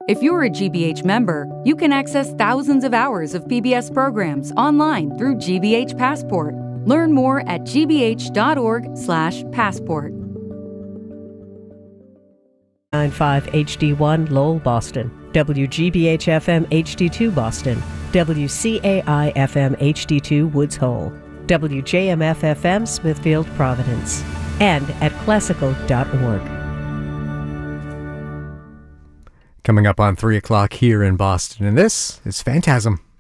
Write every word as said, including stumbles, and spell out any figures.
If you're a G B H member, you can access thousands of hours of P B S programs online through G B H Passport. Learn more at g b h dot org slash passport. nine point five H D one Lowell, Boston. W G B H F M H D two Boston. W C A I F M H D two Woods Hole. W J M F F M Smithfield, Providence. And at classical dot org. Coming up on three o'clock here in Boston, and this is Phantasm.